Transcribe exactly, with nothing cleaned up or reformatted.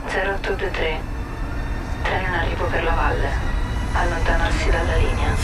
zero otto due tre. Treno in arrivo per la valle. Allontanarsi dalla linea.